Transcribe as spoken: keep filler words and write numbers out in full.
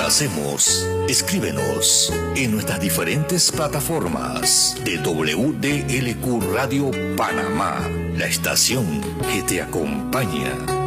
hacemos. Escríbenos en nuestras diferentes plataformas de W D L Q Radio Panamá, la estación que te acompaña.